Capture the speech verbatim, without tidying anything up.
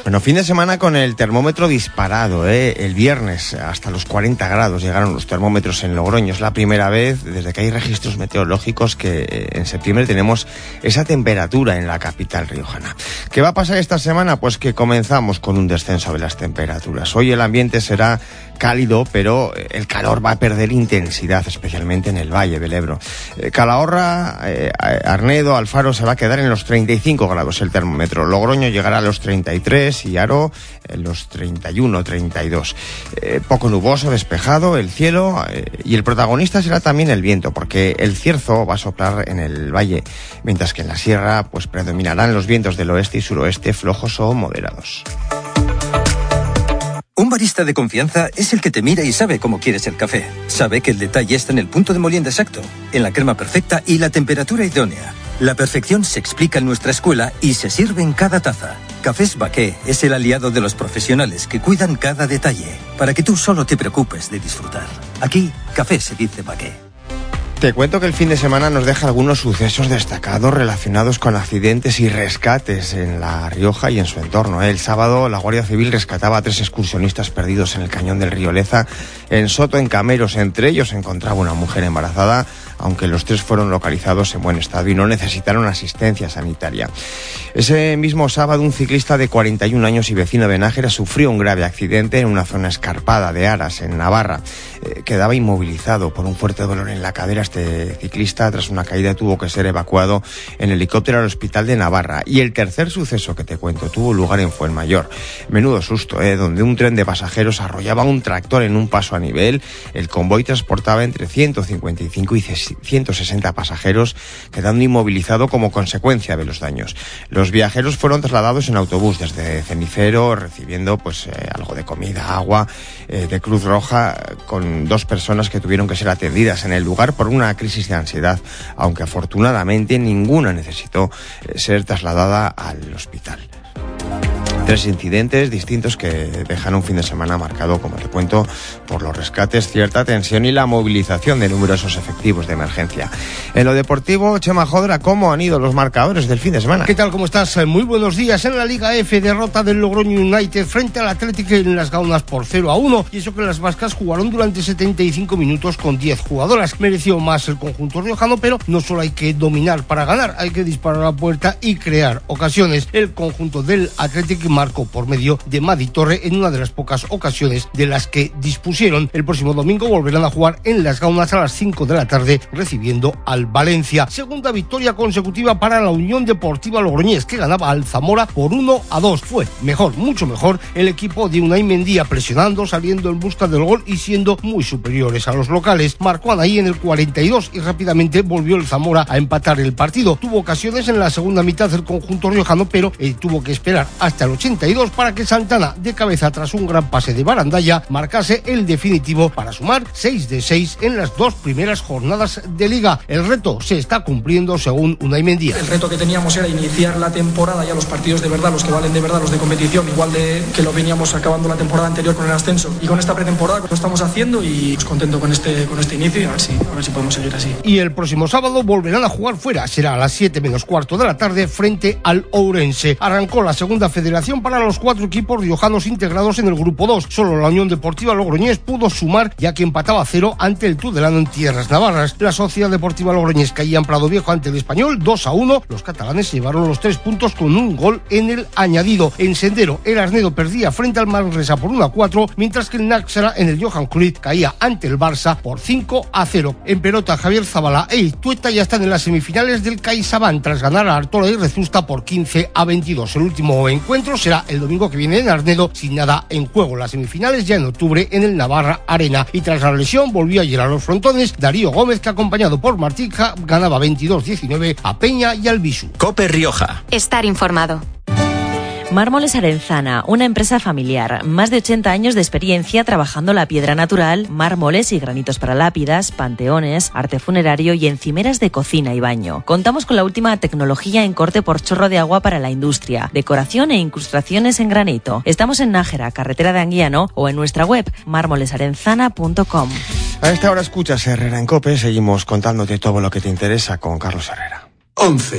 Bueno, fin de semana con el termómetro disparado, ¿eh? El viernes hasta los cuarenta grados llegaron los termómetros en Logroño. Es la primera vez desde que hay registros meteorológicos que en septiembre tenemos esa temperatura en la capital riojana. ¿Qué va a pasar esta semana? Pues que comenzamos con un descenso de las temperaturas. Hoy el ambiente será cálido, pero el calor va a perder intensidad, especialmente en el Valle del Ebro. Eh, Calahorra, eh, Arnedo, Alfaro se va a quedar en los treinta y cinco grados el termómetro. Logroño llegará a los treinta y tres y Haro en los treinta y uno, treinta y dos. Eh, poco nuboso, despejado el cielo, eh, y el protagonista será también el viento, porque el cierzo va a soplar en el valle, mientras que en la sierra pues predominarán los vientos del oeste y suroeste flojos o moderados. Un barista de confianza es el que te mira y sabe cómo quieres el café. Sabe que el detalle está en el punto de molienda exacto, en la crema perfecta y la temperatura idónea. La perfección se explica en nuestra escuela y se sirve en cada taza. Cafés Baqué es el aliado de los profesionales que cuidan cada detalle, para que tú solo te preocupes de disfrutar. Aquí, café se dice Baqué. Te cuento que el fin de semana nos deja algunos sucesos destacados relacionados con accidentes y rescates en La Rioja y en su entorno. El sábado la Guardia Civil rescataba a tres excursionistas perdidos en el cañón del río Leza, en Soto, en Cameros. Entre ellos se encontraba una mujer embarazada, aunque los tres fueron localizados en buen estado y no necesitaron asistencia sanitaria. Ese mismo sábado un ciclista de cuarenta y un años y vecino de Nájera sufrió un grave accidente en una zona escarpada de Aras, en Navarra. Eh, quedaba inmovilizado por un fuerte dolor en la cadera. Este ciclista, tras una caída, tuvo que ser evacuado en helicóptero al hospital de Navarra. Y el tercer suceso que te cuento tuvo lugar en Fuenmayor. Menudo susto, ¿eh? Donde un tren de pasajeros arrollaba un tractor en un paso a nivel. El convoy transportaba entre ciento cincuenta y cinco y ciento sesenta pasajeros, quedando inmovilizado como consecuencia de los daños. Los viajeros fueron trasladados en autobús desde Cenicero, recibiendo pues eh, algo de comida, agua, eh, de Cruz Roja, con dos personas que tuvieron que ser atendidas en el lugar por una crisis de ansiedad, aunque afortunadamente ninguna necesitó eh, ser trasladada al hospital. Tres incidentes distintos que dejan un fin de semana marcado, como te cuento, por los rescates, cierta tensión y la movilización de numerosos efectivos de emergencia. En lo deportivo, Chema Jodra, ¿cómo han ido los marcadores del fin de semana? ¿Qué tal? ¿Cómo estás? Muy buenos días. En la Liga F, derrota del Logroño United frente al Athletic en las Gaunas por cero a uno, y eso que las vascas jugaron durante setenta y cinco minutos con diez jugadoras. Mereció más el conjunto riojano, pero no solo hay que dominar para ganar, hay que disparar a la puerta y crear ocasiones. El conjunto del Athletic marcó por medio de Madi Torre en una de las pocas ocasiones de las que dispusieron. El próximo domingo volverán a jugar en las Gaunas a las cinco de la tarde, recibiendo al Valencia. Segunda victoria consecutiva para la Unión Deportiva Logroñés, que ganaba al Zamora por uno a dos. Fue mejor, mucho mejor, el equipo de Unai Mendía, presionando, saliendo en busca del gol y siendo muy superiores a los locales. Marcó ahí en el cuarenta y dos y rápidamente volvió el Zamora a empatar el partido. Tuvo ocasiones en la segunda mitad del conjunto riojano, pero eh, tuvo que esperar hasta el ochenta y dos para que Santana, de cabeza tras un gran pase de Barandalla, marcase el definitivo para sumar seis de seis en las dos primeras jornadas de Liga. El reto se está cumpliendo según Unai Mendía. El reto que teníamos era iniciar la temporada, ya los partidos de verdad, los que valen de verdad, los de competición, igual de que lo veníamos acabando la temporada anterior con el ascenso, y con esta pretemporada lo estamos haciendo, y pues, contento con este con este inicio, y a ver si a ver si podemos seguir así. Y el próximo sábado volverán a jugar fuera, será a las siete menos cuarto de la tarde frente al Ourense. Arrancó la segunda federación para los cuatro equipos riojanos integrados en el grupo dos. Solo la Unión Deportiva Logroñés pudo sumar, ya que empataba a cero ante el Tudelano en tierras navarras. La Sociedad Deportiva Logroñés caía en Prado Viejo ante el Español dos a uno. Los catalanes llevaron los tres puntos con un gol en el añadido. En Sendero, el Arnedo perdía frente al Manresa por uno a cuatro, mientras que el Náxara en el Johan Cruyff caía ante el Barça por cinco a cero. En pelota, Javier Zabala e Itueta ya están en las semifinales del CaixaBank tras ganar a Artola y Rezusta por quince a veintidós. El último encuentro será el domingo que viene en Arnedo, sin nada en juego. Las semifinales ya en octubre en el Navarra Arena. Y tras la lesión volvió ayer a los frontones Darío Gómez, que acompañado por Martija ganaba veintidós diecinueve a Peña y al Bisu. COPE Rioja. Estar informado. Mármoles Arenzana, una empresa familiar, más de ochenta años de experiencia trabajando la piedra natural, mármoles y granitos para lápidas, panteones, arte funerario y encimeras de cocina y baño. Contamos con la última tecnología en corte por chorro de agua para la industria, decoración e incrustaciones en granito. Estamos en Nájera, carretera de Anguiano, o en nuestra web mármoles arenzana punto com. A esta hora escuchas Herrera en COPE, seguimos contándote todo lo que te interesa con Carlos Herrera. once.